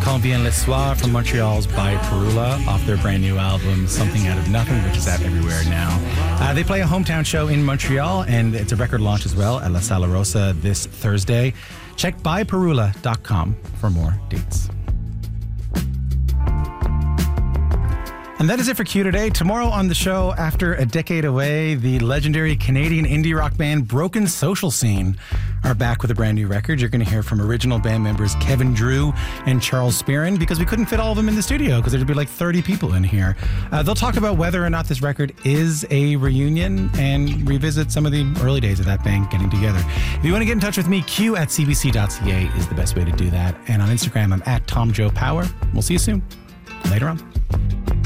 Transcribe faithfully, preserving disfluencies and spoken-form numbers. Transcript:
called Bien Le Soir from Montreal's By Perula off their brand new album, Something Out of Nothing, which is out everywhere now. Uh, they play a hometown show in Montreal, and it's a record launch as well at La Sala Rosa this Thursday. Check by perula dot com for more dates. And that is it for Q today. Tomorrow on the show, after a decade away, the legendary Canadian indie rock band Broken Social Scene are back with a brand new record. You're going to hear from original band members Kevin Drew and Charles Spearin, because we couldn't fit all of them in the studio because there'd be like thirty people in here. Uh, they'll talk about whether or not this record is a reunion and revisit some of the early days of that band getting together. If you want to get in touch with me, Q at c b c dot c a is the best way to do that. And on Instagram, I'm at Tom Joe Power. We'll see you soon. Later on.